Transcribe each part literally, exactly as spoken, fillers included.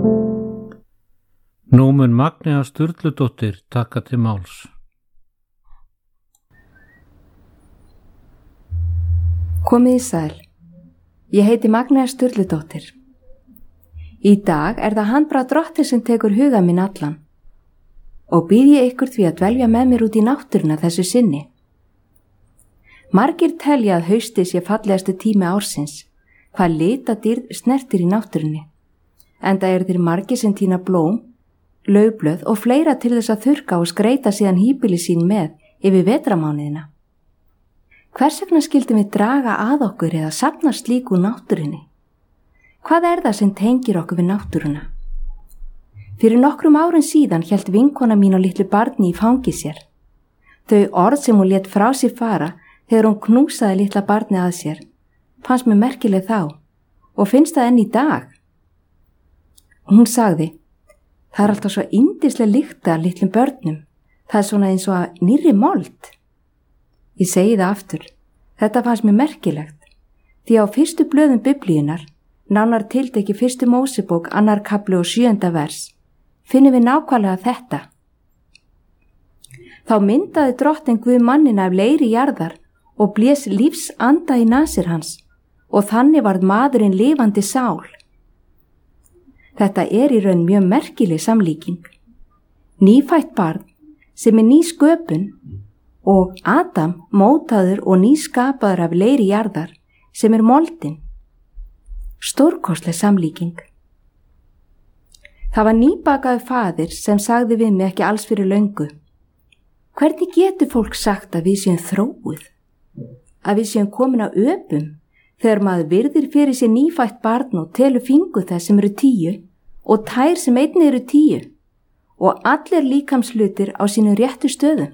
Nú mun Magnea Sturludóttir taka til máls. Komið í sæl. Ég heiti Magnea Sturludóttir. Í dag er það handbragð Drottins sem tekur huga minn allan og býð ég ykkur því að dvelja með mér út í náttúruna þessu sinni. Margir telja að haustið sé fallegastu tími ársins, hvað litadýrð snertir í náttúrunni, enda eru þeir margir sem tína blóm, laufblöð og fleira til þess að þurrka og skreita síðan híbýli sín með yfir vetramánuðina. Hvers vegna skildum við draga að okkur eða safna slíku úr náttúrunni? Hvað er það sem tengir okkur við náttúruna? Fyrir nokkrum árum síðan hélt vinkona mín og litlu barni í fangi sér. Þau orð sem hún lét frá sér fara þegar hún knúsaði litla barni að sér fannst mér merkileg þá og finnst það enn í dag. Hún sagði: það er alltaf svo yndisleg lykt af litlum börnum. Það er svona eins og að nýrri mold. Ég segi það aftur. Þetta fannst mér merkilegt. Því á fyrstu blöðum Biblíunar, nánar tiltekið fyrstu Mósebók, annar kafli og sjöunda vers, finnum við nákvæmlega þetta. Þá myndaði Drottinn Guð manninn af leiri jarðar og blés lífs anda í nasir hans og þannig varð maðurinn lifandi sál. Þetta er í raun mjög merkileg samlíking. Nýfætt barn sem er ný sköpun og Adam mótaður og nýskapaður af leiri jarðar sem er moldin. Stórkostleg samlíking. Það var nýbakaður faðir sem sagði við mig ekki alls fyrir löngu: hvernig getur fólk sagt að við séum þróuð? Að við séum komin á öpum þegar maður virðir fyrir sér nýfætt barn og telur fingur þess sem eru tíu og tær sem einnig eru tíu og allir líkamshlutir á sínum réttu stöðum.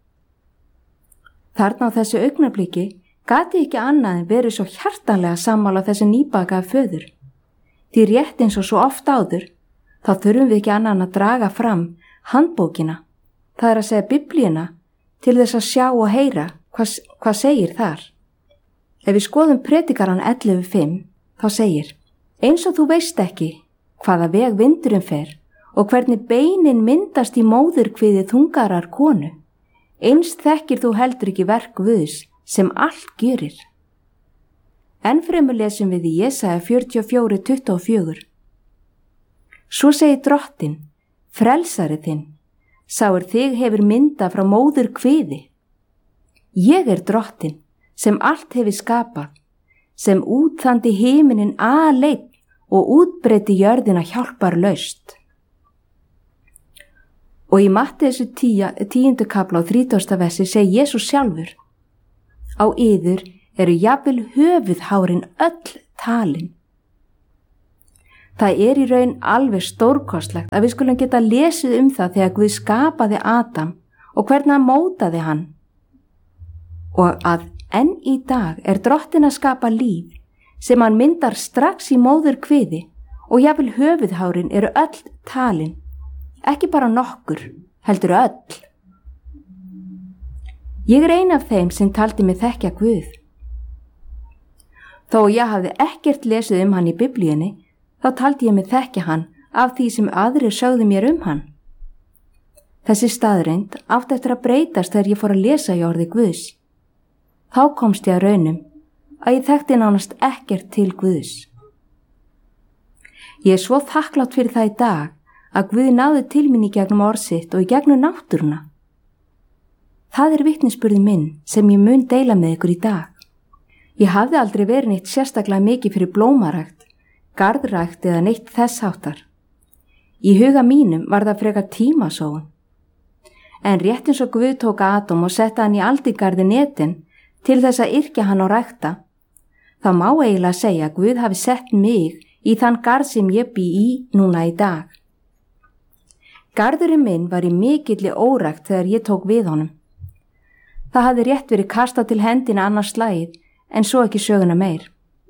Þarna á þessu augnabliki gat ég ekki annað en verið svo hjartanlega sammála þessu nýbakaða föður. Því rétt eins og svo oft áður, þá þurfum við ekki annað en að draga fram handbókina, það er að segja Biblíuna, til þess að sjá og heyra hvað, hvað segir þar. Ef við skoðum Predikarann ellefu fimm, þá segir: eins og þú veist ekki hvaða veg vindurinn fer og hvernig beinin myndast í móðurkviði þungarar konu, eins þekkir þú heldur ekki verk Guðs sem allt gjörir. Enn fremur lesum við í Jesaja fjörutíu og fjögur tuttugu og fjögur. Svo segir Drottinn, frelsari þinn, sá er þig hefur mynda frá móðurkviði. Ég er Drottinn sem allt hefur skapað, sem útþandi himinin aleinn og útbreiddi jörðina hjálparlaust. Og í Matteusar tíunda kafla og þrítugasta versi segir Jesús sjálfur: á yður eru jafnvel höfuðhárin öll talin. Það er í raun alveg stórkostlegt að við skulum geta lesið um það þegar Guð skapaði Adam og hvernig hann mótaði hann. Og að enn í dag er Drottinn að skapa líf sem hann myndar strax í móðurkviði og jafnvel höfuðhárin eru öll talin, ekki bara nokkur, heldur öll. Ég er ein af þeim sem taldi mig þekkja Guð. Þó ég hafði ekkert lesið um hann í Biblíunni, þá taldi ég mig þekkja hann af því sem aðrir sögðu mér um hann. Þessi staðreynd átti eftir að breytast þegar ég fór að lesa í orði Guðs. Þá komst ég að raunum að ég þekkti nánast ekkert til Guðs. Ég er svo þakklátt fyrir það í dag að Guð náði til mín í gegnum orð sitt og í gegnum náttúruna. Það er vitnisburði minn sem ég mun deila með ykkur í dag. Ég hafði aldrei verið neitt sérstaklega mikið fyrir blómarækt, garðrækt eða neitt þess háttar. Í huga mínum var það frekar tímasóun. En rétt eins og Guð tók Adam og setta hann í aldingarðin Eden til þess að yrkja hann og rækta, þá má eiginlega segja að Guð hafi sett mig í þann garð sem ég bý í núna í dag. Garðurinn minn var í mikilli órækt þegar ég tók við honum. Það hafði rétt verið kastað til hendina annars slagið, en svo ekki söguna meir.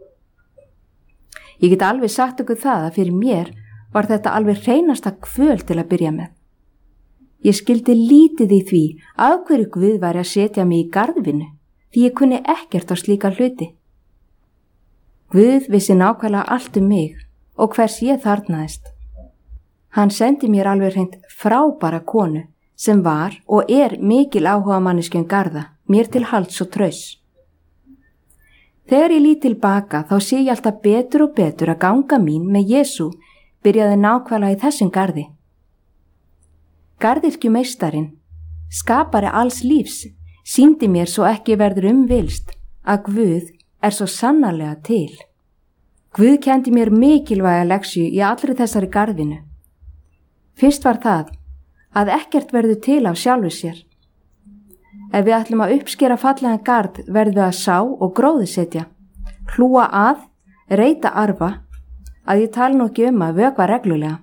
Ég get alveg sagt ykkur það að fyrir mér var þetta alveg hreinasta kvöl til að byrja með. Ég skildi lítið í því af hverju Guð væri að setja mig í garðvinnu, því ég kunni ekkert á slíka hluti. Guð vissi nákvæmlega allt um mig og hvers ég þarnaðist. Hann sendi mér alveg hreint frábæra konu sem var og er mikil áhuga manneskjum Garða, mér til halds og traus. Þegar ég lít tilbaka þá sé ég alltaf betur og betur að ganga mín með Jesú byrjaði nákvæmlega í þessum Garði. Garðyrkjumeistarinn, skapari alls lífs, sýndi mér svo ekki verður umvilst að Guð er svo sannarlega til. Guð kendi mér mikilvæga leksju í allri þessari garðinu. Fyrst var það að ekkert verður til af sjálfu sér. Ef við ætlum að uppskera fallegan garð verðum við að sá og gróðursetja, hlúa að, reyta arfa, að ég tala nú ekki um að vökva reglulega.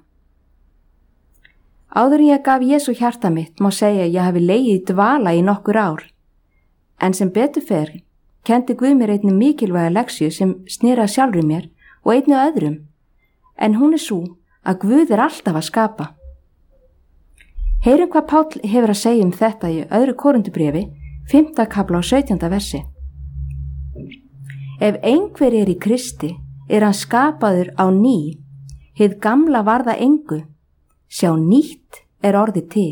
Áður en ég gaf Jesú hjarta mitt má segja að ég hafi legið í dvala í nokkur ár, en sem betur fer kendi Guð mér einni mikilvæga leksju sem snýra sjálfri mér og einni öðrum, en hún er sú að Guð er alltaf að skapa. Heyrum hvað Páll hefur að segja um þetta í öðru Korintubréfi, fimmta kafla og sautjánda versi. Ef einhver er í Kristi, er hann skapaður á ný, hið gamla varða engu, sjá nýtt er orðið til.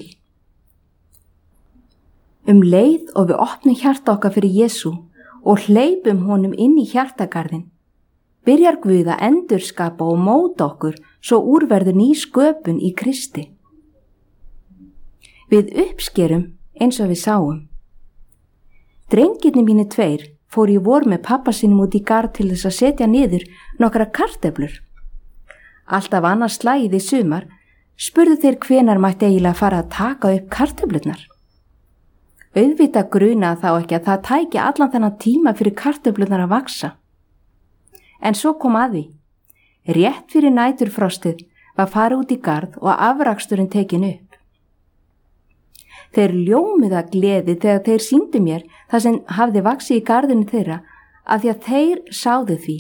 Um leið og við opnum hjarta okkar fyrir Jesú og hleypum honum inn í hjartagarðin, byrjar Guð að endurskapa og móta okkur svo úrverður ný sköpun í Kristi. Við uppskerum eins og við sáum. Drengirnir mínu tveir fór í vor með pappa sínum út í garð til þess að setja niður nokkra kartöflur. Alltaf annars slagið í sumar spurðu þeir hvenar mætti eiginlega fara að taka upp kartöflurnar. Auðvitað grunaði þá ekki að það tæki allan þennan tíma fyrir kartöflurnar að vaksa. En svo kom að því. Rétt fyrir næturfrostið var farið út í garð og afraksturinn tekin upp. Þeir ljómuðu að gleði þegar þeir sýndu mér það sem hafði vaxið í garðinu þeirra af því að þeir sáðu því.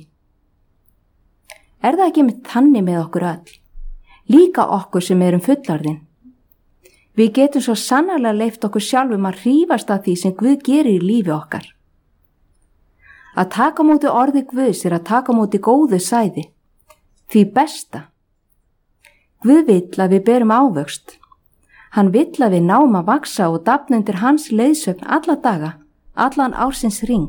Er það ekki með þannig með okkur öll? Líka okkur sem erum fullorðin. Við getum svo sannarlega leyft okkur sjálfum að hrífast að því sem Guð gerir í lífi okkar. Að taka móti orði Guðs er að taka móti góðu sæði. Því besta. Guð vill að við berum ávöxt. Hann vill að við náum að vaksa og dafna undir hans leiðsögn alla daga, allan ársins ring.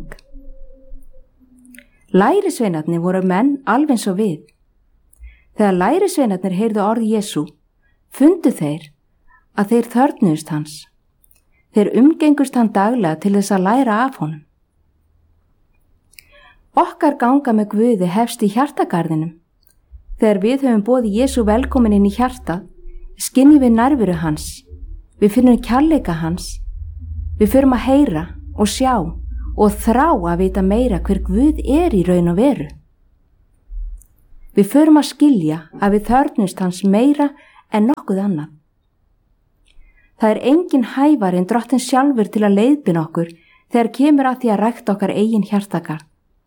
Lærisveinarnir voru menn alveg eins og við. Þegar lærisveinarnir heyrðu orð Jesú, fundu þeir að þeir þörfnuðust hans. Þeir umgengust hann daglega til þess að læra af honum. Okkar ganga með Guði hefst í hjartagarðinum. Þegar við höfum boðið Jesú velkomin inn í hjartað, skynjum við nærveru hans, við finnum kærleika hans, við förum að heyra og sjá og þrá að vita meira hver Guð er í raun og veru. Við förum að skilja að við þörfnumst hans meira en nokkuð annað. Það er engin hævar en Drottinn sjálfur til að leiðbina okkur þegar kemur að því að rækta okkar eigin hjartagarð.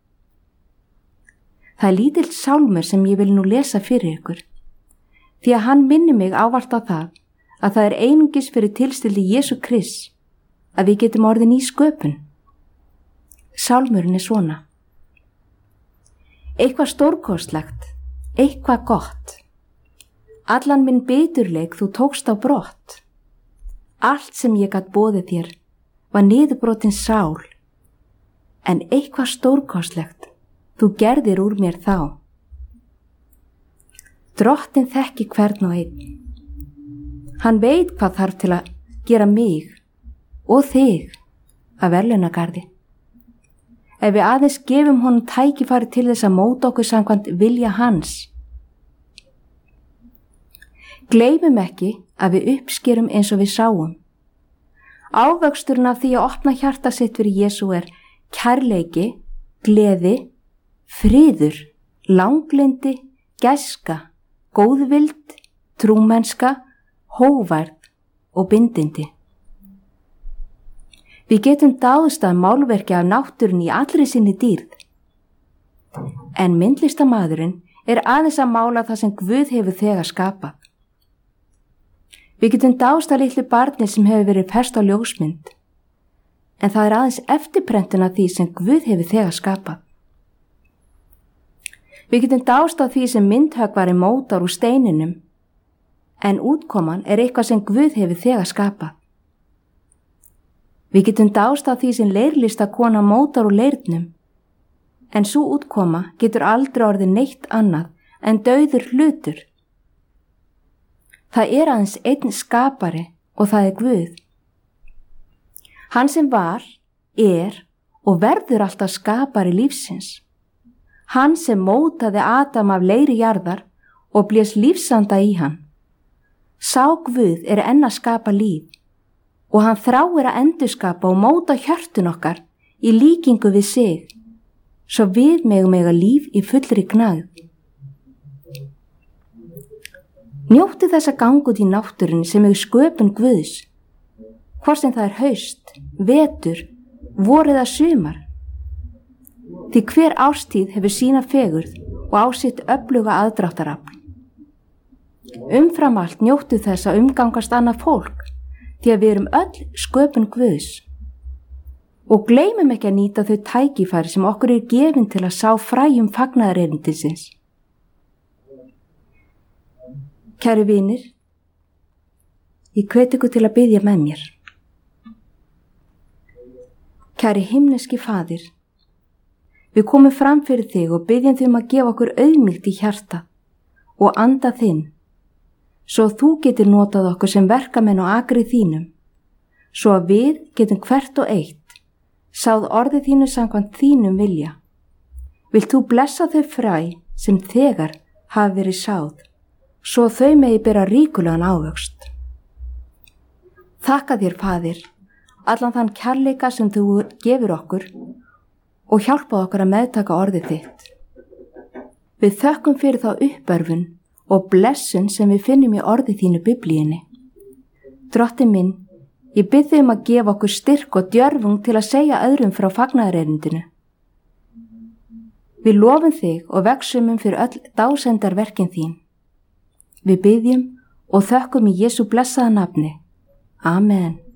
Það er lítill sálmur sem ég vil nú lesa fyrir ykkur. Því að hann minni mig ávallt á það að það er einungis fyrir tilstildi Jesú Krists að við getum orðin í sköpun. Sálmurinn er svona. Eitthvað stórkostlegt, eitthvað gott. Allan minn biturleik þú tókst á brott. Allt sem ég gat boðið þér var niðurbrotin sál. En eitthvað stórkostlegt þú gerðir úr mér þá. Drottinn þekki hvern og einn. Hann veit hvað þarf til að gera mig og þig að verðlaunagarði. Ef við aðeins gefum honum tækifæri til þess að móta okkur samkvæmt vilja hans. Gleymum ekki að við uppskerum eins og við sáum. Ávöxturinn af því að opna hjarta sitt fyrir Jesú er kærleiki, gleði, friður, langlindi, gæska, góðvild, trúmennska, hógværð og bindindi. Við getum dáðst að málverki af náttúrunni í allri sinni dýrð. En myndlistarmaðurinn er aðeins að mála það sem Guð hefur þegar skapað. Við getum dáðst að litlu barni sem hefur verið fest á ljósmynd. En það er aðeins eftirprentun af því sem Guð hefur þegar skapað. Við getum dáðst að því sem myndhöggvari mótar úr steininum. en útkoman er eitthvað sem Guð hefur þegar skapað. Við getum dást á því sem leirlista kona mótar úr leirnum, en sú útkoma getur aldrei orðið neitt annað en dauður hlutur. Það er aðeins einn skapari og það er Guð. Hann sem var, er og verður alltaf skapari lífsins. Hann sem mótaði Adam af leiri jarðar og blés lífsanda í hann. Sá Guð er enn að skapa líf og hann þráir að endurskapa og móta hjörtun okkar í líkingu við sig, svo við megum eiga líf í fullri gnægð. Njóttu þess að ganga út í náttúrunni sem er sköpun Guðs, hvort sem það er haust, vetur, vor eða sumar. Því hver árstíð hefur sína fegurð og á sitt öfluga aðdráttarafl. Umfram allt njóttu þess að umgangast annað fólk, því að við erum öll sköpun Guðs. Og gleymum ekki að nýta þau tækifæri sem okkur er gefin til að sá fræjum fagnaðarerindisins. Kæru vinir, ég hvet ykkur til að biðja með mér. Kæri himneski Faðir, við komum fram fyrir þig og biðjum þig um að gefa okkur auðmýkt í hjarta og anda þinn, svo þú getur notað okkur sem verkamenn og akri þínum, svo að við getum hvert og eitt sáð orðið þínu samkvæmt þínum vilja. Vilt þú blessa þau fræ sem þegar hafi verið sáð, svo þau megi bera ríkulegan ávöxt. Þakka þér, Faðir, allan þann kærleika sem þú gefur okkur og hjálpað okkur að meðtaka orðið þitt. Við þökkum fyrir þá uppörfun og blessun sem við finnum í orði þínu Biblíunni. Drottinn minn, ég bið þig um að gefa okkur styrk og djörfung til að segja öðrum frá fagnaðarerindinu. Við lofum þig og vegsumum fyrir öll dásendarverkin þín. Við biðjum og þökkum í Jesú blessaða nafni. Amen.